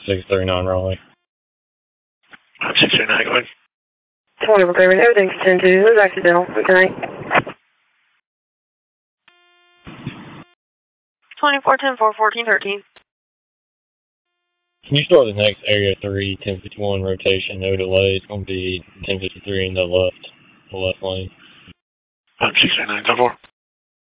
639 Raleigh. 639, go ahead. 20 payment, everything's 10-2. It was accidental. Good night. 24-10-4-14-13. Can you start the next Area 3, 1051 rotation, no delay? It's going to be 1053 in the left lane. 639, 4.